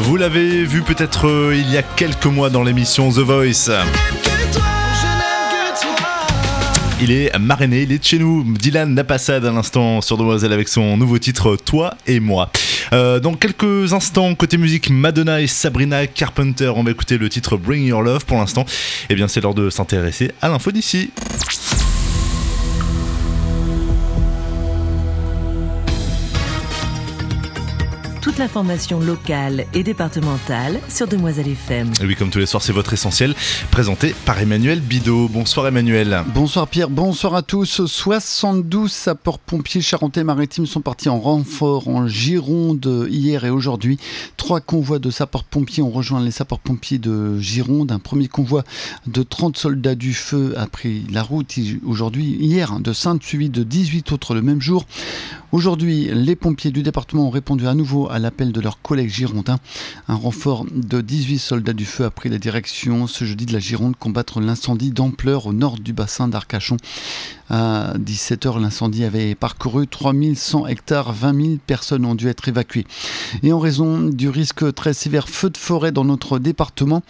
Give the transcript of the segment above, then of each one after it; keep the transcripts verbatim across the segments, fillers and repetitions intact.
Vous l'avez vu peut-être euh, il y a quelques mois dans l'émission The Voice. Il est marrainé, il est de chez nous. Dylan Napassad à l'instant sur Demoiselle avec son nouveau titre Toi et moi. Euh, dans quelques instants, côté musique, Madonna et Sabrina Carpenter. On va écouter le titre Bring Your Love. Pour l'instant, eh bien, c'est l'heure de s'intéresser à l'info d'ici. Toute l'information locale et départementale sur Demoiselle F M. Et oui, comme tous les soirs, c'est votre essentiel, présenté par Emmanuel Bidot. Bonsoir Emmanuel. Bonsoir Pierre, bonsoir à tous. soixante-douze sapeurs-pompiers charentais-maritimes sont partis en renfort en Gironde hier et aujourd'hui. Trois convois de sapeurs-pompiers ont rejoint les sapeurs-pompiers de Gironde. Un premier convoi de trente soldats du feu a pris la route aujourd'hui, hier, de Saintes, suivi de dix-huit autres le même jour. Aujourd'hui, les pompiers du département ont répondu à nouveau à l'appel de leurs collègues girondins. Un renfort de dix-huit soldats du feu a pris la direction ce jeudi de la Gironde combattre l'incendie d'ampleur au nord du bassin d'Arcachon. À dix-sept heures, l'incendie avait parcouru trois mille cent hectares, vingt mille personnes ont dû être évacuées. Et en raison du risque très sévère feu de forêt dans notre département,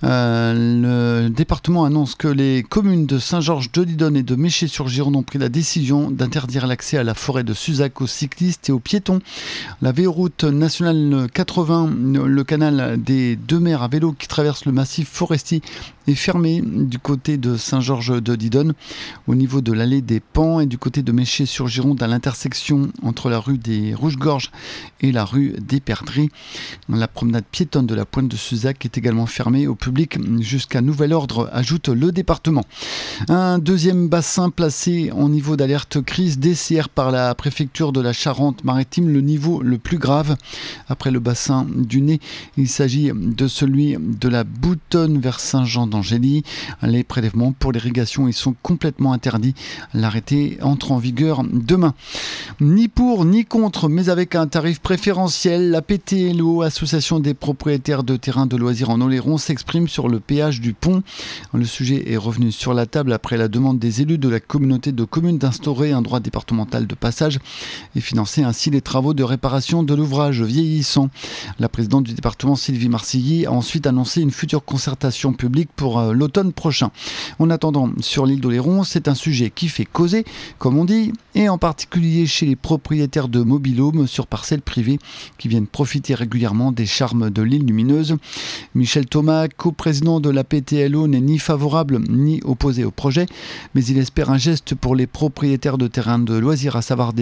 euh, le département annonce que les communes de Saint-Georges-de-Lidonne et de Méché-sur-Gironde ont pris la décision d'interdire l'accès à la forêt de Suzac aux cyclistes et aux piétons. La vélo-route nationale quatre-vingts, le canal des deux mers à vélo qui traverse le massif forestier, est fermé du côté de Saint-Georges-de-Lidonne au niveau de l'allée des Pans et du côté de Méché-sur-Gironde à l'intersection entre la rue des Rouges-Gorges et la rue des Perdrix. La promenade piétonne de la pointe de Suzac est également fermée au public jusqu'à nouvel ordre, ajoute le département. Un deuxième bassin placé en niveau d'alerte crise D C R par la préfecture de la Charente-Maritime, le niveau le plus grave. Après le bassin du Nez, il s'agit de celui de la Boutonne vers Saint-Jean-d'Angély. Les prélèvements pour l'irrigation, ils sont complètement interdits. L'arrêté entre en vigueur demain. Ni pour ni contre, mais avec un tarif préférentiel, la P T L O, Association des propriétaires de terrains de loisirs en Oléron, s'exprime sur le péage du pont. Le sujet est revenu sur la table après la demande des élus de la communauté de communes d'instaurer un droit départemental de passage et financer ainsi les travaux de réparation de l'ouvrage vieillissant. La présidente du département, Sylvie Marcilly, a ensuite annoncé une future concertation publique pour euh, l'automne prochain. En attendant, sur l'île d'Oléron, c'est un sujet qui fait causer, comme on dit, et en particulier chez les propriétaires de mobil-homes sur parcelles privées qui viennent profiter régulièrement des charmes de l'île lumineuse. Michel Thomas, coprésident de la P T L O, n'est ni favorable ni opposé au projet, mais il espère un geste pour les propriétaires de terrains de loisirs, à savoir des